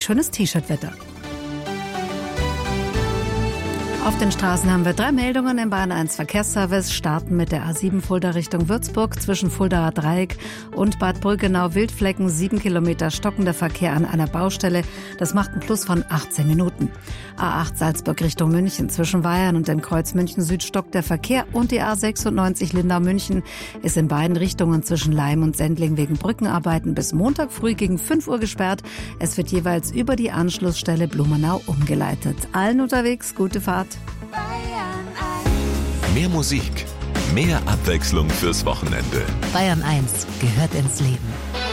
schönes T-Shirt-Wetter. Auf den Straßen haben wir 3 Meldungen im Bayern 1 Verkehrsservice. Starten mit der A7 Fulda Richtung Würzburg zwischen Fuldaer Dreieck und Bad Brüggenau-Wildflecken. 7 Kilometer stockender Verkehr an einer Baustelle. Das macht einen Plus von 18 Minuten. A8 Salzburg Richtung München zwischen Weyern und dem Kreuz München Süd stockt der Verkehr. Und die A96 Lindau-München ist in beiden Richtungen zwischen Laim und Sendling wegen Brückenarbeiten bis Montag früh gegen 5 Uhr gesperrt. Es wird jeweils über die Anschlussstelle Blumenau umgeleitet. Allen unterwegs gute Fahrt. Mehr Musik, mehr Abwechslung fürs Wochenende. Bayern 1 gehört ins Leben.